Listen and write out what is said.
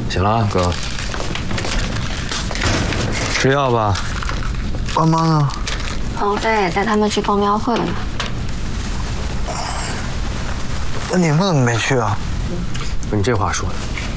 行了啊，哥，吃药吧。 妈妈呢？ 鹏飞带他们去逛庙会了。 那你们怎么没去啊？ 不是你这话说的，